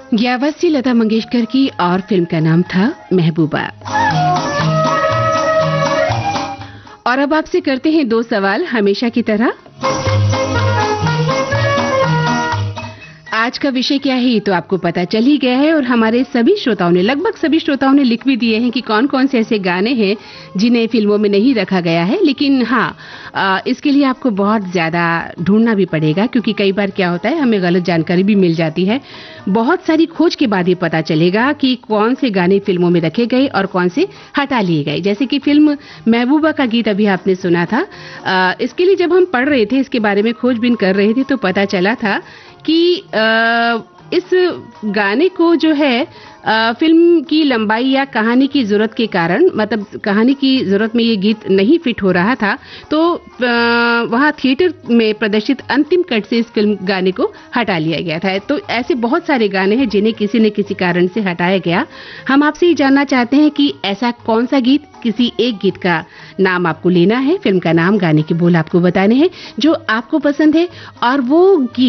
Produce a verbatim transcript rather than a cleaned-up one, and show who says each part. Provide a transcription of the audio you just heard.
Speaker 1: ये आवाज थी लता मंगेशकर की और फिल्म का नाम था महबूबा। और अब आपसे करते हैं दो सवाल हमेशा की तरह। आज का विषय क्या है ये तो आपको पता चल ही गया है और हमारे सभी श्रोताओं ने लगभग सभी श्रोताओं ने लिख भी दिए हैं कि कौन कौन से ऐसे गाने हैं जिन्हें फिल्मों में नहीं रखा गया है। लेकिन हाँ, इसके लिए आपको बहुत ज्यादा ढूंढना भी पड़ेगा क्योंकि कई बार क्या होता है हमें गलत जानकारी भी मिल जाती है। बहुत सारी खोज के बाद ये पता चलेगा कि कौन से गाने फिल्मों में रखे गए और कौन से हटा लिए गए। जैसे कि फिल्म महबूबा का गीत अभी आपने सुना था, इसके लिए जब हम पढ़ रहे थे, इसके बारे में खोजबीन कर रहे थे तो पता चला था कि आ, इस गाने को जो है आ, फिल्म की लंबाई या कहानी की जरूरत के कारण, मतलब कहानी की जरूरत में ये गीत नहीं फिट हो रहा था, तो वहाँ थिएटर में प्रदर्शित अंतिम कट से इस फिल्म गाने को हटा लिया गया था। तो ऐसे बहुत सारे गाने हैं जिन्हें किसी न किसी कारण से हटाया गया। हम आपसे ये जानना चाहते हैं कि ऐसा कौन सा गीत, किसी एक गीत का नाम आपको लेना है, फिल्म का नाम, गाने के बोल आपको बताने हैं जो आपको पसंद है और वो गीत